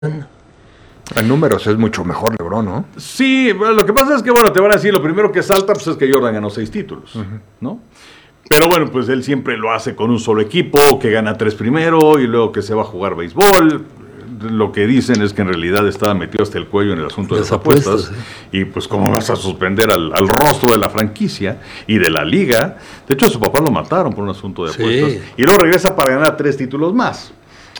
En números es mucho mejor LeBron, ¿no? Sí, bueno, lo que pasa es que, bueno, te van a decir, lo primero que salta pues, es que Jordan ganó 6 títulos, ¿no? Pero bueno, pues él siempre lo hace con un solo equipo, que gana 3 primero y luego que se va a jugar béisbol. Lo que dicen es que en realidad estaba metido hasta el cuello en el asunto de las apuestas. Sí. Y pues cómo vas a suspender al rostro de la franquicia y de la liga. De hecho, a su papá lo mataron por un asunto de apuestas. Sí. Y luego regresa para ganar 3 títulos más.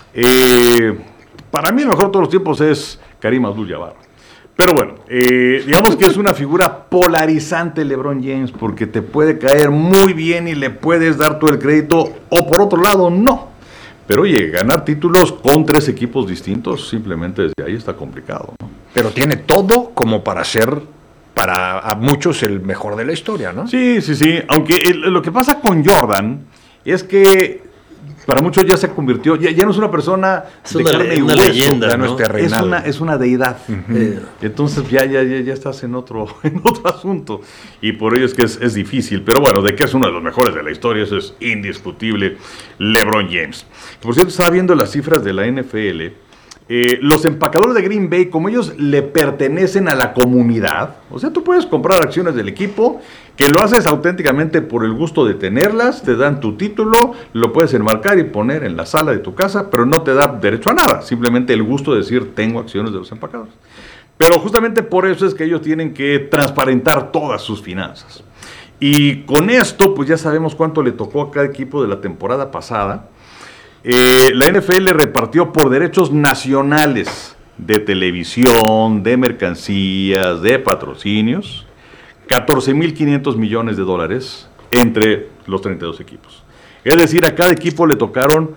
Para mí el mejor de todos los tiempos es Kareem Abdul-Jabbar. Pero bueno, digamos que es una figura polarizante LeBron James, porque te puede caer muy bien y le puedes dar todo el crédito, o por otro lado, no. Pero oye, ganar títulos con 3 equipos distintos, simplemente desde ahí está complicado, ¿no? Pero tiene todo como para ser, para a muchos, el mejor de la historia, ¿no? Sí. Aunque lo que pasa con Jordan es que para muchos ya se convirtió, ya no es una persona de carne y hueso, leyenda, ¿no? Es una deidad. Entonces ya estás en otro asunto. Y por ello es que es difícil. Pero bueno, de que es uno de los mejores de la historia, eso es indiscutible, LeBron James. Por cierto, estaba viendo las cifras de la NFL. Los empacadores de Green Bay, como ellos le pertenecen a la comunidad, o sea, tú puedes comprar acciones del equipo, que lo haces auténticamente por el gusto de tenerlas, te dan tu título, lo puedes enmarcar y poner en la sala de tu casa, pero no te da derecho a nada, simplemente el gusto de decir, tengo acciones de los empacadores. Pero justamente por eso es que ellos tienen que transparentar todas sus finanzas. Y con esto, pues ya sabemos cuánto le tocó a cada equipo de la temporada pasada. La NFL repartió por derechos nacionales de televisión, de mercancías, de patrocinios, $14,500 millones entre los 32 equipos. Es decir, a cada equipo le tocaron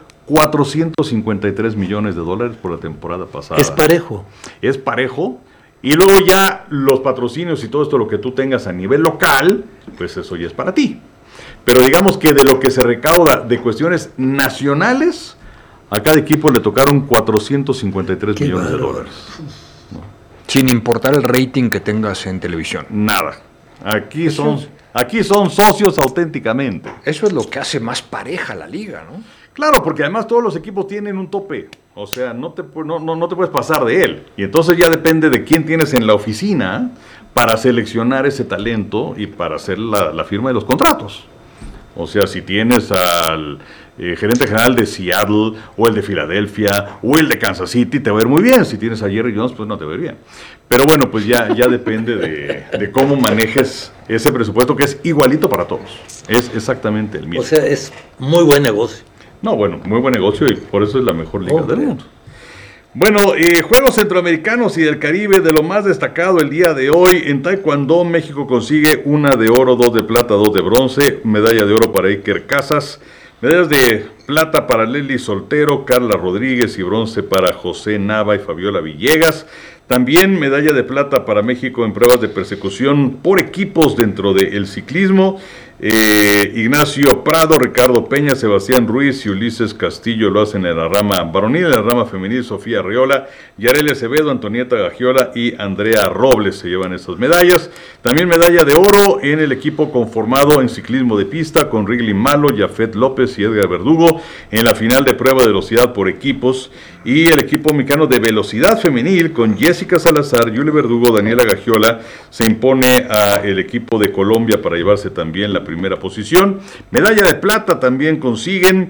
$453 millones por la temporada pasada. Es parejo. Es parejo. Y luego ya los patrocinios y todo esto, lo que tú tengas a nivel local, pues eso ya es para ti. Pero digamos que de lo que se recauda de cuestiones nacionales, a cada equipo le tocaron $453 millones. ¿No? Sin importar el rating que tengas en televisión. Nada. Aquí son socios auténticamente. Eso es lo que hace más pareja la liga, ¿no? Claro, porque además todos los equipos tienen un tope. O sea, no te puedes pasar de él. Y entonces ya depende de quién tienes en la oficina para seleccionar ese talento y para hacer la firma de los contratos. O sea, si tienes al gerente general de Seattle, o el de Filadelfia, o el de Kansas City, te va a ir muy bien. Si tienes a Jerry Jones, pues no te va a ir bien. Pero bueno, pues ya depende de cómo manejes ese presupuesto, que es igualito para todos. Es exactamente el mismo. O sea, es muy buen negocio. No, bueno, muy buen negocio y por eso es la mejor liga del mundo. Bueno, Juegos Centroamericanos y del Caribe, de lo más destacado el día de hoy. En Taekwondo, México consigue 1 de oro, 2 de plata, 2 de bronce, medalla de oro para Iker Casas, medallas de plata para Leslie Soltero, Carla Rodríguez y bronce para José Nava y Fabiola Villegas. También medalla de plata para México en pruebas de persecución por equipos dentro del ciclismo. Ignacio Prado, Ricardo Peña, Sebastián Ruiz y Ulises Castillo lo hacen en la rama varonil. En la rama femenil, Sofía Arriola, Yareli Acevedo, Antonieta Gagiola y Andrea Robles se llevan estas medallas. También medalla de oro en el equipo conformado en ciclismo de pista con Wrigley Malo, Jafet López y Edgar Verdugo en la final de prueba de velocidad por equipos. Y el equipo mexicano de velocidad femenil con Jessica Salazar, Yuli Verdugo, Daniela Gagiola se impone al equipo de Colombia para llevarse también la primera posición. Medalla de plata también consiguen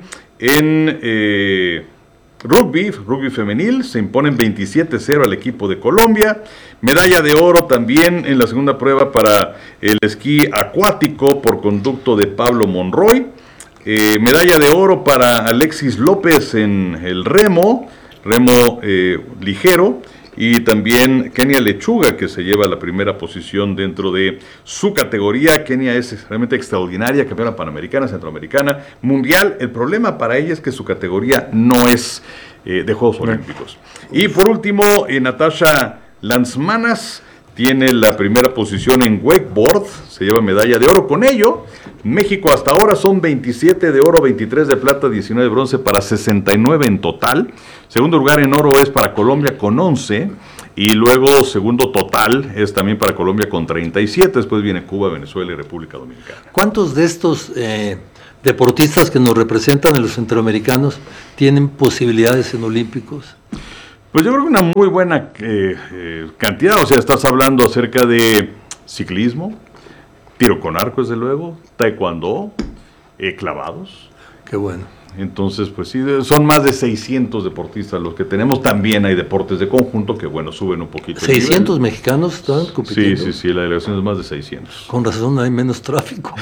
en rugby femenil, se imponen 27-0 al equipo de Colombia. Medalla de oro también en la segunda prueba para el esquí acuático por conducto de Pablo Monroy. Medalla de oro para Alexis López en el remo ligero, y también Kenia Lechuga, que se lleva la primera posición dentro de su categoría. Kenia es realmente extraordinaria, campeona panamericana, centroamericana, mundial. El problema para ella es que su categoría no es de Juegos Olímpicos. Y por último, Natasha Lanzmanas tiene la primera posición en wakeboard, se lleva medalla de oro. Con ello, México hasta ahora son 27 de oro, 23 de plata, 19 de bronce para 69 en total. Segundo lugar en oro es para Colombia con 11 y luego segundo total es también para Colombia con 37. Después viene Cuba, Venezuela y República Dominicana. ¿Cuántos de estos deportistas que nos representan en los centroamericanos tienen posibilidades en olímpicos? Pues yo creo que una muy buena cantidad, o sea, estás hablando acerca de ciclismo, tiro con arco, desde luego, taekwondo, clavados. Qué bueno. Entonces, pues sí, son más de 600 deportistas los que tenemos. También hay deportes de conjunto que, bueno, suben un poquito. 600 mexicanos están compitiendo. Sí, la delegación es más de 600. Con razón hay menos tráfico.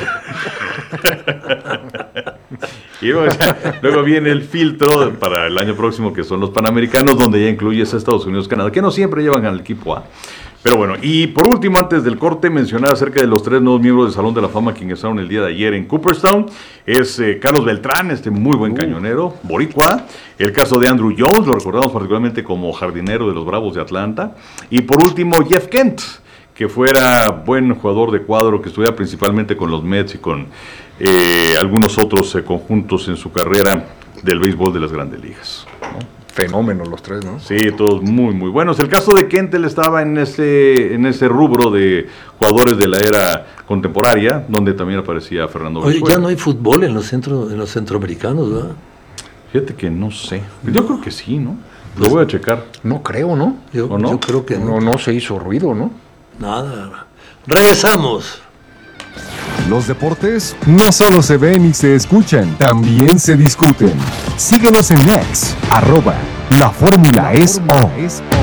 Y luego viene el filtro para el año próximo, que son los Panamericanos, donde ya incluyes a Estados Unidos, Canadá, que no siempre llevan al equipo A. Pero bueno, y por último, antes del corte, mencionar acerca de los 3 nuevos miembros del Salón de la Fama que ingresaron el día de ayer en Cooperstown. Es Carlos Beltrán, muy buen cañonero, boricua. El caso de Andrew Jones, lo recordamos particularmente como jardinero de los Bravos de Atlanta. Y por último, Jeff Kent, que fuera buen jugador de cuadro, que estuviera principalmente con los Mets y con algunos otros conjuntos en su carrera del béisbol de las Grandes Ligas, ¿no? Fenómenos los 3, ¿no? Sí, todos muy, muy buenos. El caso de Kent, él estaba en ese rubro de jugadores de la era contemporánea, donde también aparecía Fernando Valenzuela. Oye, ya no hay fútbol en los centroamericanos, ¿verdad? Fíjate que no sé. Yo creo que sí, ¿no? Lo voy a checar. No creo, ¿no? Yo creo que no. No se hizo ruido, ¿no? Nada. Regresamos. Los deportes no solo se ven y se escuchan, también se discuten. Síguenos en X, @La Fórmula es O.